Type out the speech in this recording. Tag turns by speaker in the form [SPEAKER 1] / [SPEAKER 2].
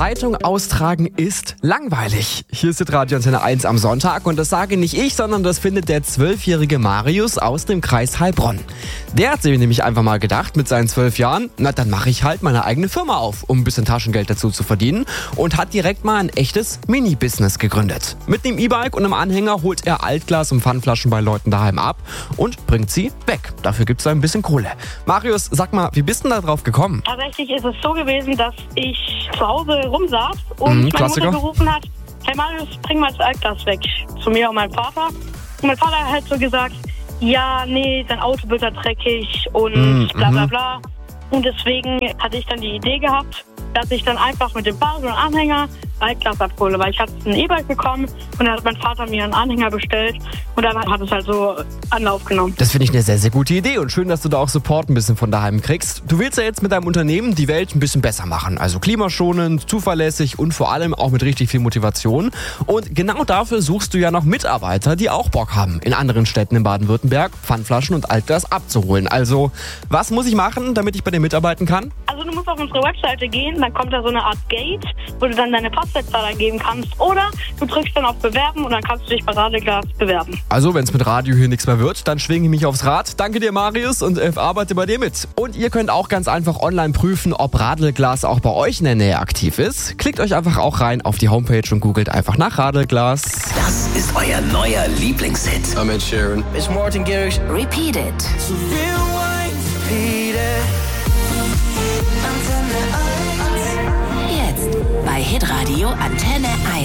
[SPEAKER 1] Zeitung austragen ist langweilig. Hier ist Radio Antenne 1 am Sonntag und das sage nicht ich, sondern das findet der 12-jährige Marius aus dem Kreis Heilbronn. Der hat sich nämlich einfach mal gedacht mit seinen 12 Jahren, na dann mache ich halt meine eigene Firma auf, um ein bisschen Taschengeld dazu zu verdienen und hat direkt mal ein echtes Mini-Business gegründet. Mit dem E-Bike und einem Anhänger holt er Altglas und Pfandflaschen bei Leuten daheim ab und bringt sie weg. Dafür gibt's da ein bisschen Kohle. Marius, sag mal, wie bist du denn da drauf gekommen?
[SPEAKER 2] Tatsächlich ist es so gewesen, dass ich zu Hause rumsaß und meine Mutter gerufen hat, hey Marius, bring mal das Altglas weg. Zu mir und meinem Vater. Und mein Vater hat halt so gesagt, ja, nee, dein Auto wird da dreckig und bla bla bla. Und deswegen hatte ich dann die Idee gehabt, dass ich dann einfach mit dem Fahrrad und Anhänger Altglas abhole, weil ich hatte ein E-Bike bekommen und dann hat mein Vater mir einen Anhänger bestellt und dann hat es halt so Anlauf genommen.
[SPEAKER 1] Das finde ich eine sehr, sehr gute Idee und schön, dass du da auch Support ein bisschen von daheim kriegst. Du willst ja jetzt mit deinem Unternehmen die Welt ein bisschen besser machen, also klimaschonend, zuverlässig und vor allem auch mit richtig viel Motivation. Und genau dafür suchst du ja noch Mitarbeiter, die auch Bock haben, in anderen Städten in Baden-Württemberg Pfandflaschen und Altglas abzuholen. Also, was muss ich machen, damit ich bei dir mitarbeiten kann?
[SPEAKER 2] Also du musst auf unsere Webseite gehen, dann kommt da so eine Art Gate, wo du dann deine Postleitzahl eingeben kannst. Oder du drückst dann auf Bewerben und dann kannst du dich bei Radeglas bewerben.
[SPEAKER 1] Also, wenn es mit Radio hier nichts mehr wird, dann schwinge ich mich aufs Rad. Danke dir, Marius, und arbeite bei dir mit. Und ihr könnt auch ganz einfach online prüfen, ob Radelglas auch bei euch in der Nähe aktiv ist. Klickt euch einfach auch rein auf die Homepage und googelt einfach nach Radelglas.
[SPEAKER 3] Das ist euer neuer Lieblingshit.
[SPEAKER 4] I'm Ed Sheeran.
[SPEAKER 3] It's Martin Garrix. Repeat it.
[SPEAKER 5] So rewind, repeat it.
[SPEAKER 3] Jetzt bei Hitradio Antenne 1.